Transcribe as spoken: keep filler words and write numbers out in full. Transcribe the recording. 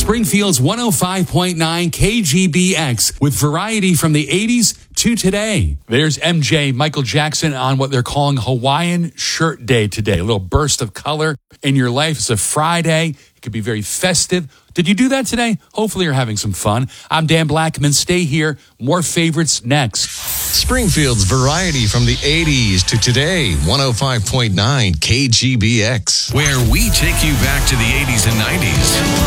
Springfield's one oh five point nine K G B X with variety from the eighties to today. There's M J, Michael Jackson, on what they're calling Hawaiian Shirt Day today. A little burst of color in your life. It's a Friday. It could be very festive. Did you do that today? Hopefully you're having some fun. I'm Dan Blackman. Stay here. More favorites next. Springfield's variety from the eighties to today. one oh five point nine K G B X. Where we take you back to the eighties and nineties.